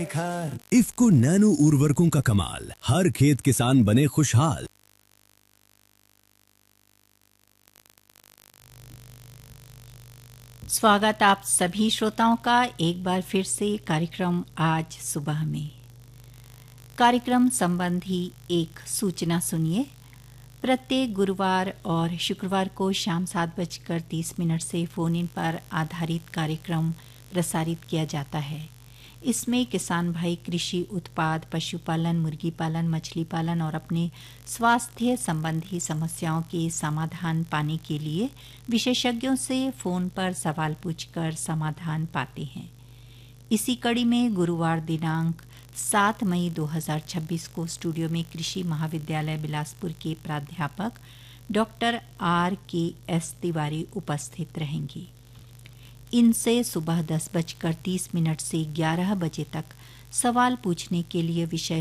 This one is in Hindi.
निखार। इफ्को नैनो उर्वरकों का कमाल, हर खेत किसान बने खुशहाल। स्वागत आप सभी श्रोताओं का एक बार फिर से कार्यक्रम आज सुबह में। कार्यक्रम संबंधी एक सूचना सुनिए। प्रत्येक गुरुवार और शुक्रवार को शाम 7:30 से फोन इन पर आधारित कार्यक्रम प्रसारित किया जाता है। इसमें किसान भाई कृषि उत्पाद, पशुपालन, मुर्गी पालन, मछली पालन और अपने स्वास्थ्य संबंधी समस्याओं के समाधान पाने के लिए विशेषज्ञों से फोन पर सवाल पूछकर समाधान पाते हैं। इसी कड़ी में गुरुवार दिनांक 7 मई 2026 को स्टूडियो में कृषि महाविद्यालय बिलासपुर के प्राध्यापक डॉक्टर RKS तिवारी उपस्थित रहेंगी। इनसे सुबह 10:30 से 11 बजे तक सवाल पूछने के लिए विषय